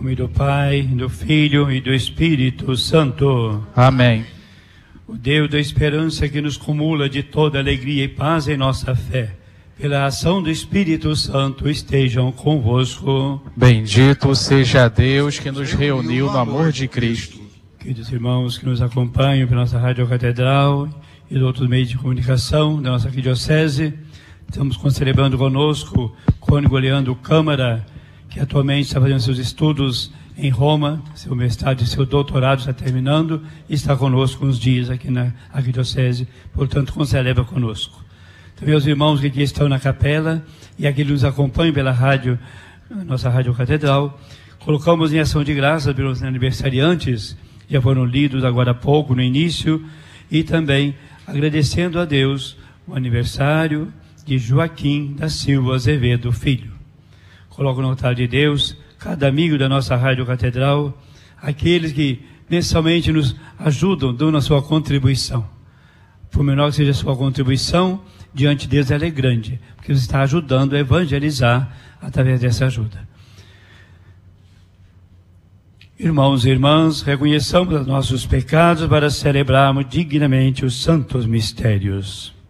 nome do Pai, do Filho e do Espírito Santo. Amém. O Deus da esperança que nos cumula de toda alegria e paz em nossa fé, pela ação do Espírito Santo, estejam convosco. Bendito seja Deus que nos reuniu no amor de Cristo. Queridos irmãos que nos acompanham pela nossa Rádio Catedral e de outros meios de comunicação da nossa arquidiocese, estamos celebrando conosco Cônego Leandro Câmara, que atualmente está fazendo seus estudos em Roma, seu mestrado e seu doutorado está terminando, e está conosco uns dias aqui na arquidiocese, portanto, celebra conosco. Também os irmãos que aqui estão na capela e aqueles que nos acompanham pela rádio, nossa Rádio Catedral, colocamos em ação de graça pelos aniversariantes, já foram lidos agora há pouco, no início, e também agradecendo a Deus o aniversário de Joaquim da Silva Azevedo Filho. Coloco no altar de Deus cada amigo da nossa Rádio Catedral, aqueles que mensalmente nos ajudam, dando a sua contribuição. Por menor que seja a sua contribuição, diante de Deus ela é grande, porque você está ajudando a evangelizar através dessa ajuda. Irmãos e irmãs, reconheçamos os nossos pecados para celebrarmos dignamente os santos mistérios.